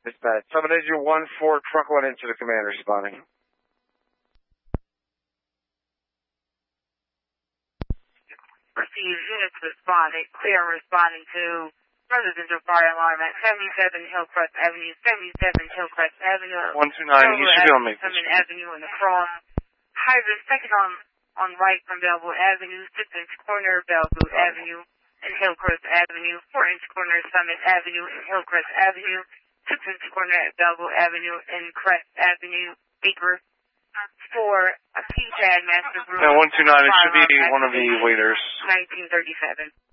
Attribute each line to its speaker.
Speaker 1: Dispatch. 7 Engine 1-4, truck 1 into the command responding.
Speaker 2: Receive units responding. Clear responding to residential fire alarm at 77 Hillcrest Avenue, 77 Hillcrest Avenue.
Speaker 1: 129, you should be able to make this.
Speaker 2: Avenue in the cross. Hydrant second on right from Bellevue Avenue, 6-inch corner, Bellevue Avenue and Hillcrest Avenue, 4-inch corner, Summit Avenue and Hillcrest Avenue, 6-inch corner at Bellevue Avenue and Crest Avenue, Acre. For a PTAG Master Group.
Speaker 1: Now 129, it should be one of the waiters.
Speaker 2: 1937.